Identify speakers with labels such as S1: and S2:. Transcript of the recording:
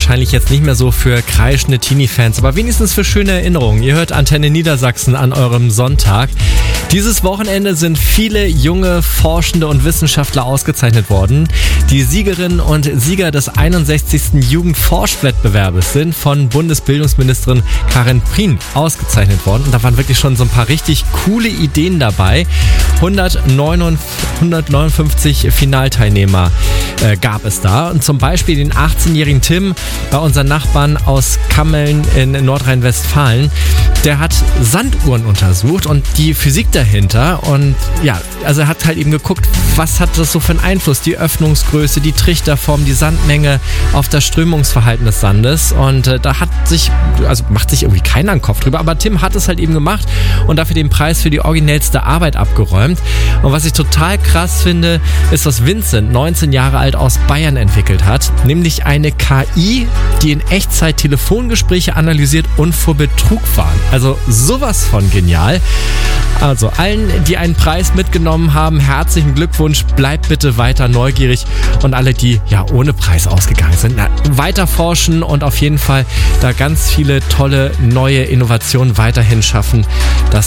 S1: wahrscheinlich jetzt nicht mehr so für kreischende Teenie-Fans, aber wenigstens für schöne Erinnerungen. Ihr hört Antenne Niedersachsen an eurem Sonntag. Dieses Wochenende sind viele junge Forschende und Wissenschaftler ausgezeichnet worden. Die Siegerinnen und Sieger des 61. Jugendforschwettbewerbes sind von Bundesbildungsministerin Karin Prien ausgezeichnet worden. Und da waren wirklich schon so ein paar richtig coole Ideen dabei. 159 Finalteilnehmer gab es da. Und zum Beispiel den 18-jährigen Tim bei unseren Nachbarn aus Kammeln in Nordrhein-Westfalen. Der hat Sanduhren untersucht und die Physik dahinter. Und ja, also er hat halt eben geguckt, was hat das so für einen Einfluss? Die Öffnungsgröße, die Trichterform, die Sandmenge auf das Strömungsverhalten des Sandes. Und da macht sich irgendwie keiner einen Kopf drüber. Aber Tim hat es halt eben gemacht und dafür den Preis für die originellste Arbeit abgeräumt. Und was ich total krass finde, ist, was Vincent, 19 Jahre alt, aus Bayern entwickelt hat. Nämlich eine KI, die in Echtzeit Telefongespräche analysiert und vor Betrug warnt. Also sowas von genial. Also allen, die einen Preis mitgenommen haben, herzlichen Glückwunsch. Bleibt bitte weiter neugierig. Und alle, die ja ohne Preis ausgegangen sind, weiter forschen und auf jeden Fall da ganz viele tolle neue Innovationen weiterhin schaffen. Das